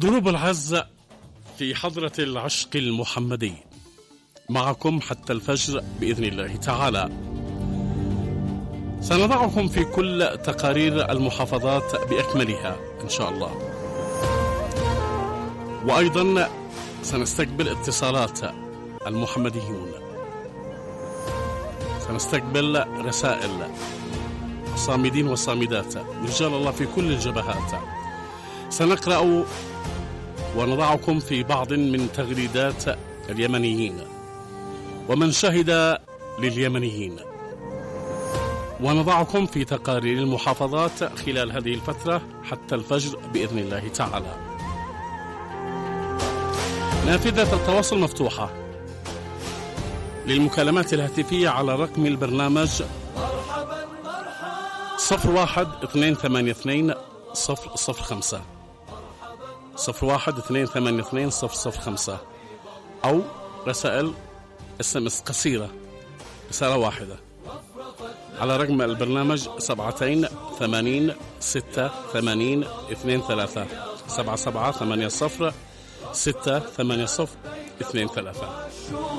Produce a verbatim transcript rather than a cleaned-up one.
ضروب العز في حضرة العشق المحمدي، معكم حتى الفجر بإذن الله تعالى. سنضعكم في كل تقارير المحافظات بأكملها إن شاء الله، وأيضا سنستقبل اتصالات المحمديون، سنستقبل رسائل الصامدين والصامدات رجال الله في كل الجبهات. سنقرأ ونضعكم في بعض من تغريدات اليمنيين ومن شهد لليمنيين، ونضعكم في تقارير المحافظات خلال هذه الفترة حتى الفجر بإذن الله تعالى. نافذة التواصل مفتوحة للمكالمات الهاتفية على رقم البرنامج صفر واحد اثنين ثمانية اثنين صفر صفر خمسة صفر واحد اثنين ثمانية اثنين صفر صفر خمسة، أو رسائل اس ام اس قصيرة، رسالة واحدة على رقم البرنامج سبعتين ثمانين ستة ثمانين اثنين ثلاثة سبعة سبعة ثمانية صفر ستة ثمانية صفر اثنين ثلاثة.